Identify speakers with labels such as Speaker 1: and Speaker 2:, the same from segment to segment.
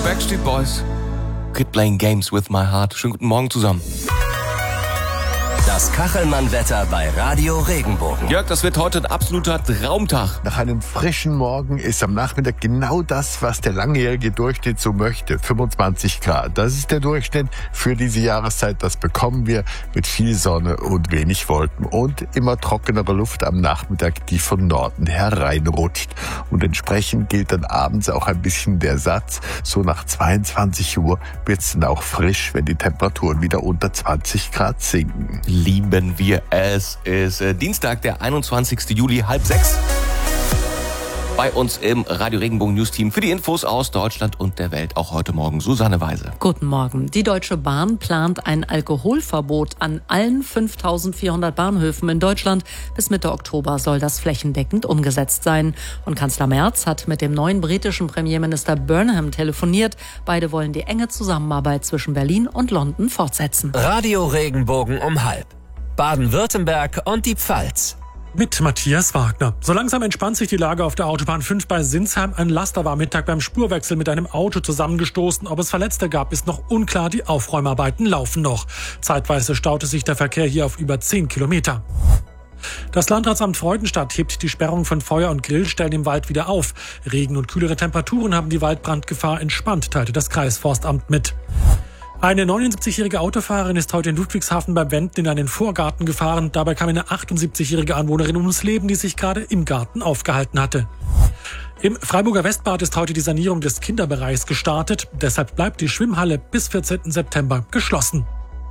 Speaker 1: Backstreet Boys. Quit playing games with my heart. Schönen guten Morgen zusammen.
Speaker 2: Das Kachelmann-Wetter bei Radio Regenbogen.
Speaker 1: Jörg, das wird heute ein absoluter Traumtag.
Speaker 3: Nach einem frischen Morgen ist am Nachmittag genau das, was der langjährige Durchschnitt so möchte. 25 Grad. Das ist der Durchschnitt für diese Jahreszeit. Das bekommen wir mit viel Sonne und wenig Wolken und immer trockenere Luft am Nachmittag, die von Norden hereinrutscht. Und entsprechend gilt dann abends auch ein bisschen der Satz, so nach 22 Uhr wird es dann auch frisch, wenn die Temperaturen wieder unter 20 Grad sinken.
Speaker 1: Lieben wir es. Ist Dienstag, der 21. Juli, 5:30. Bei uns im Radio Regenbogen News Team für die Infos aus Deutschland und der Welt auch heute Morgen Susanne Weise.
Speaker 4: Guten Morgen. Die Deutsche Bahn plant ein Alkoholverbot an allen 5.400 Bahnhöfen in Deutschland. Bis Mitte Oktober soll das flächendeckend umgesetzt sein. Und Kanzler Merz hat mit dem neuen britischen Premierminister Burnham telefoniert. Beide wollen die enge Zusammenarbeit zwischen Berlin und London fortsetzen.
Speaker 2: Radio Regenbogen um 5. Baden-Württemberg und die Pfalz.
Speaker 5: Mit Matthias Wagner. So langsam entspannt sich die Lage auf der Autobahn 5 bei Sinsheim. Ein Laster war am Mittag beim Spurwechsel mit einem Auto zusammengestoßen. Ob es Verletzte gab, ist noch unklar. Die Aufräumarbeiten laufen noch. Zeitweise staute sich der Verkehr hier auf über 10 Kilometer. Das Landratsamt Freudenstadt hebt die Sperrung von Feuer- und Grillstellen im Wald wieder auf. Regen und kühlere Temperaturen haben die Waldbrandgefahr entspannt, teilte das Kreisforstamt mit. Eine 79-jährige Autofahrerin ist heute in Ludwigshafen bei Wenden in einen Vorgarten gefahren. Dabei kam eine 78-jährige Anwohnerin ums Leben, die sich gerade im Garten aufgehalten hatte. Im Freiburger Westbad ist heute die Sanierung des Kinderbereichs gestartet. Deshalb bleibt die Schwimmhalle bis 14. September geschlossen.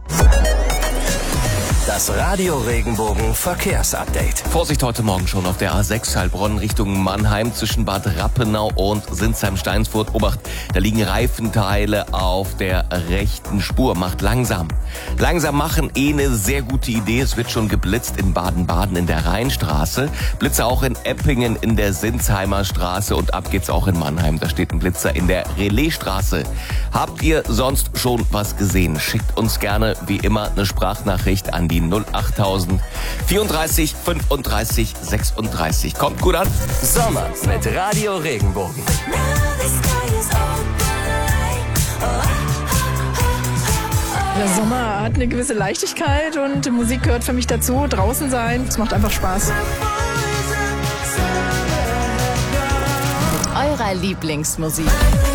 Speaker 2: Das Radio Regenbogen Verkehrsupdate.
Speaker 1: Vorsicht heute Morgen schon auf der A6 Heilbronn Richtung Mannheim zwischen Bad Rappenau und Sinsheim-Steinsfurt. Obacht, da liegen Reifenteile auf der rechten Spur. Macht langsam. Langsam machen eine sehr gute Idee. Es wird schon geblitzt in Baden-Baden in der Rheinstraße. Blitzer auch in Eppingen in der Sinsheimer Straße und ab geht's auch in Mannheim. Da steht ein Blitzer in der Relaisstraße. Habt ihr sonst schon was gesehen? Schickt uns gerne wie immer eine Sprachnachricht an die 08000 34 35 36. Kommt gut an.
Speaker 2: Sommer mit Radio Regenbogen.
Speaker 6: Der Sommer hat eine gewisse Leichtigkeit und Musik gehört für mich dazu. Draußen sein, es macht einfach Spaß.
Speaker 7: Eurer Lieblingsmusik.